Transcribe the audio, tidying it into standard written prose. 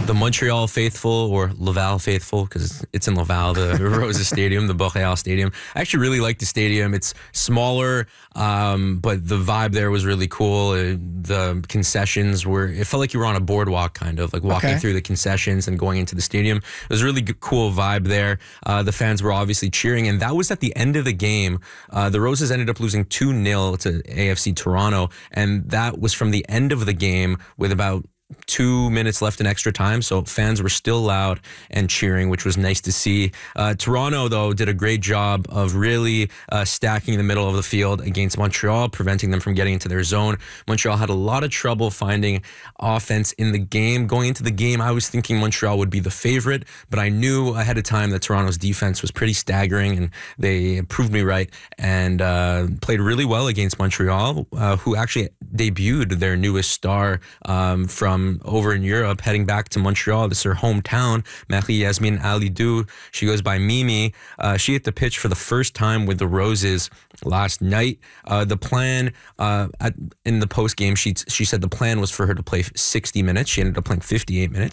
the Montreal faithful, or Laval faithful, because it's in Laval, the Roses Stadium, the Boréal Stadium. I actually really like the stadium. It's smaller, but the vibe there was really cool. The concessions it felt like you were on a boardwalk, kind of like walking through the concessions and going into the stadium. It was a really cool vibe there. The fans were obviously cheering, and that was at the end of the game. The Roses ended up losing 2-0 to AFC Toronto, and that was from the end of the game with about 2 minutes left in extra time, so fans were still loud and cheering, which was nice to see. Toronto, though, did a great job of really stacking the middle of the field against Montreal, preventing them from getting into their zone. Montreal had a lot of trouble finding offense in the game. Going into the game, I was thinking Montreal would be the favorite, but I knew ahead of time that Toronto's defense was pretty staggering, and they proved me right and played really well against Montreal, who actually debuted their newest star from over in Europe, heading back to Montreal. This is her hometown, Marie-Yasmine Alidou. She goes by Mimi. She hit the pitch for the first time with the Roses last night. The plan in the post game, she said the plan was for her to play 60 minutes. She ended up playing 58 minutes.